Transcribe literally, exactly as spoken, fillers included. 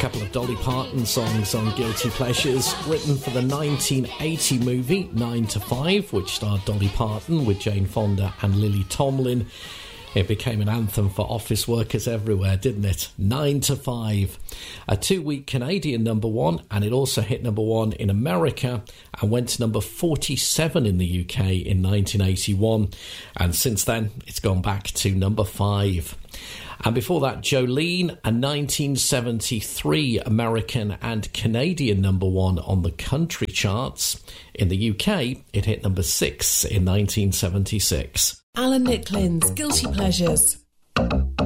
couple of Dolly Parton songs on Guilty Pleasures, written for the nineteen eighty movie nine to five, which starred Dolly Parton with Jane Fonda and Lily Tomlin. It became an anthem for office workers everywhere, didn't it? nine to five. A two-week Canadian number one, and it also hit number one in America and went to number forty-seven in the U K in nineteen eighty-one. And since then, it's gone back to number five. And before that, Jolene, a nineteen seventy-three American and Canadian number one on the country charts. In the U K, it hit number six in nineteen seventy-six. Alan Nicklin's Guilty Pleasures.